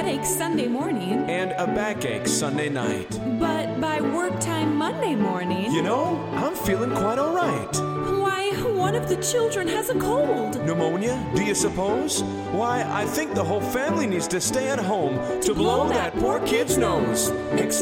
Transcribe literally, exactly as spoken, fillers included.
headache Sunday morning. And a backache Sunday night. But by work time Monday morning... You know, I'm feeling quite all right. Why, one of the children has a cold. Pneumonia, do you suppose? Why, I think the whole family needs to stay at home to, to blow, blow that poor kid's nose. Except